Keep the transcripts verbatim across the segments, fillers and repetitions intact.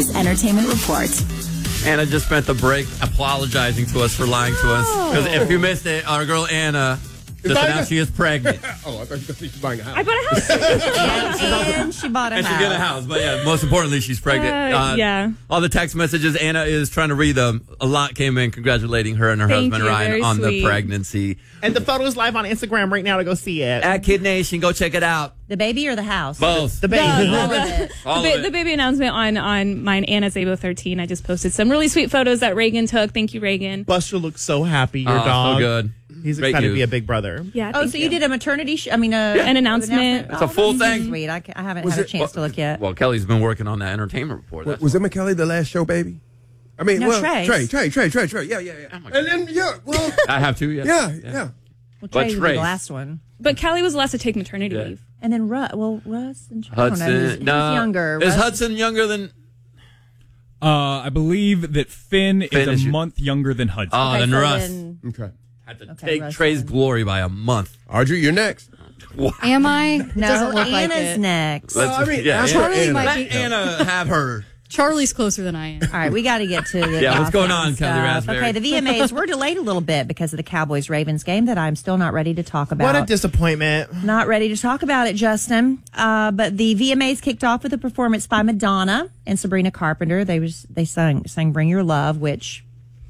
latest entertainment report. Anna just spent the break apologizing to us for lying to us. Because if you missed it, our girl Anna just announced she is pregnant. Oh, I thought you were buying a house. I bought a house. and, and she bought a And house. she get a house. But yeah, most importantly, she's pregnant. Uh, Uh, yeah. All the text messages, Anna is trying to read them. A lot came in congratulating her and her Thank husband you, Ryan very on sweet. the pregnancy. And the photo is live on Instagram right now to go see it. At Kid Nation, go check it out. The baby or the house? Both. The baby. All of it. All the, of ba- it. the baby announcement on on mine, Anna Zabo thirteen. I just posted some really sweet photos that Reagan took. Thank you, Reagan. Buster looks so happy, your Oh, dog. so good. He's Great excited to news. be a big brother. Yeah. Oh, thank so you did a maternity, sh- I mean, a, An announcement. It's a full that's thing. Sweet. I, ca- I haven't Was had a it- chance to look yet. Well, Kelly's been working on that entertainment report. That's Was Emma Kelly the last show, baby? I mean, No, well, Trace. Trey, Trey, Trey, Trey, Trey. Yeah, yeah, yeah. Oh my and then, yeah, well, I have two, yes. yeah, yeah. Well, But Trey would be Trace. the last one. But Kelly was the last to take maternity Yeah. leave. And then, Ru- well, Russ and I don't know, who's, Hudson. who's No. younger. Is Russ- Hudson younger than... Uh, I believe that Finn, Finn is is a you- month younger than Hudson. Oh, Okay, then so Russ. then- Okay. Had to Okay, take Russ Trey's then. glory by a month. Audrey, you're next. Am I? No, Doesn't look Anna's like it. next. Well, I mean, yeah, ask yeah. her Charlie Anna. might Let be- Anna have her. Charlie's closer than I am. All right, we got to get to the Yeah, what's going gossip on, Kelly stuff. Raspberry? Okay, the V M As were delayed a little bit because of the Cowboys-Ravens game that I'm still not ready to talk about. What a disappointment. Not ready to talk about it, Justin. Uh, but the V M As kicked off with a performance by Madonna and Sabrina Carpenter. They was they sang sang "Bring Your Love," which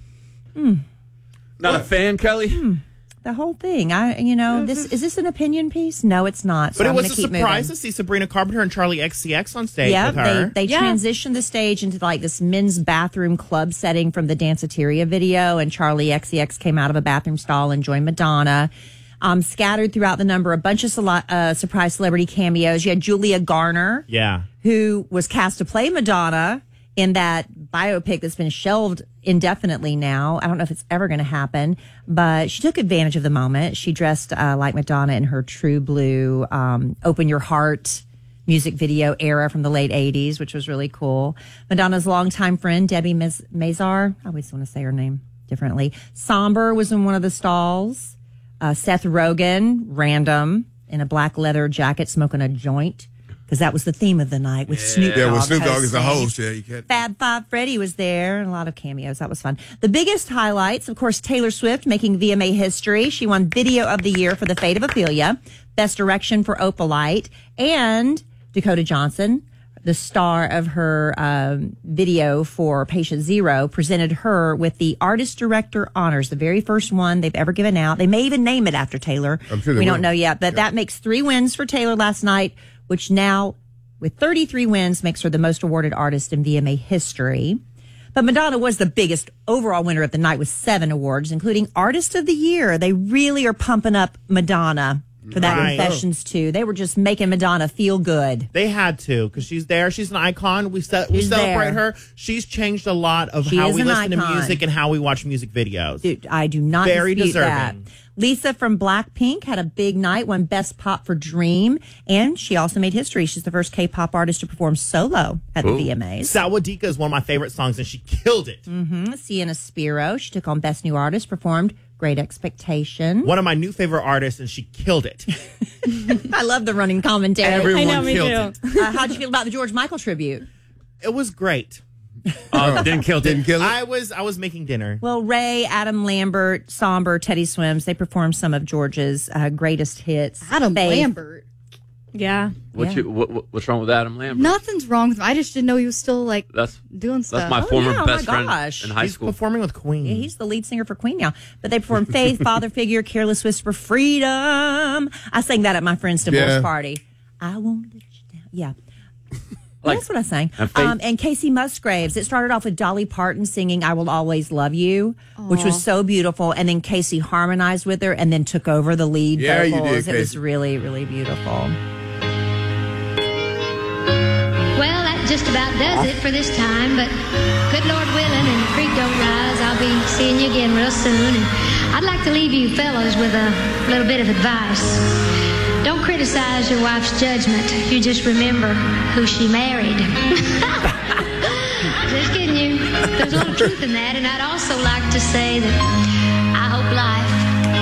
Not a fan, Kelly? the whole thing. I you know this is this an opinion piece? No, it's not. So But it I'm was gonna a keep surprise moving. to see Sabrina Carpenter and Charlie X C X on stage Yeah, with her. they, they Yeah. transitioned the stage into like this men's bathroom club setting from the Danceteria video, and Charlie X C X came out of a bathroom stall and joined Madonna. Um, scattered throughout the number, a bunch of cele- uh, surprise celebrity cameos. You had Julia Garner, yeah. who was cast to play Madonna in that biopic that's been shelved indefinitely now. I don't know if it's ever going to happen, but she took advantage of the moment. She dressed uh, like Madonna in her true blue um, Open Your Heart music video era from the late eighties, which was really cool. Madonna's longtime friend, Debbie Maz- Mazar, I always want to say her name differently. Somber was in one of the stalls. Uh, Seth Rogen, random, in a black leather jacket, smoking a joint. Because that was the theme of the night with Snoop Dogg. Yeah, well, Snoop Dogg is the hosting. host. Yeah, you can't. Fab Five Freddy was there, and a lot of cameos. That was fun. The biggest highlights, of course, Taylor Swift making V M A history. She won Video of the Year for The Fate of Ophelia, Best Direction for Opalite, and Dakota Johnson, the star of her um, video for Patient Zero, presented her with the Artist Director Honors, the very first one they've ever given out. They may even name it after Taylor. I'm sure they we will. don't know yet, but that makes three wins for Taylor last night, which now, with thirty-three wins, makes her the most awarded artist in V M A history. But Madonna was the biggest overall winner of the night with seven awards, including Artist of the Year. They really are pumping up Madonna for that Right. Confessions too. They were just making Madonna feel good. They had to because she's there. She's an icon. We ce- we She's celebrate there. her. She's changed a lot of She how is we an listen to icon. music and how we watch music videos. Dude, I do not Very dispute that. deserving. Lisa from Blackpink had a big night, won Best Pop for Dream, and she also made history. She's the first K-pop artist to perform solo at the V M As. Sawadika is one of my favorite songs, and she killed it. Mm-hmm. Sienna Spiro, she took on Best New Artist, performed Great Expectation. One of my new favorite artists, and she killed it. I love the running commentary. Everyone I know, me killed too. it. Uh, how'd you feel about the George Michael tribute? It was great. Oh, didn't kill Didn't it. kill it. I was I was making dinner. Well, Ray, Adam Lambert, Somber, Teddy Swims, they performed some of George's uh, greatest hits. Adam Faith. Lambert. Yeah. What Yeah. you, what, what- what's wrong with Adam Lambert? Nothing's wrong with him. I just didn't know he was still like That's doing stuff. that's my Oh, former yeah, oh best my friend gosh. in high He's school. performing with Queen. Yeah, he's the lead singer for Queen now. But they performed Faith, Father Figure, Careless Whisper, Freedom. I sang that at my friend's divorce Yeah. party. I won't let you down. Yeah. Like- That's what I sang. And Faith- Um, and Casey Musgraves. It started off with Dolly Parton singing I Will Always Love You, which was so beautiful. And then Casey harmonized with her and then took over the lead Yeah, you vocals. did, It was Casey. really, really beautiful. Well, that just about does it for this time, but good Lord willing and the creek don't rise, I'll be seeing you again real soon. And I'd like to leave you fellows with a little bit of advice. Don't criticize your wife's judgment. You just remember who she married. Just kidding you. There's a little truth in that, and I'd also like to say that I hope life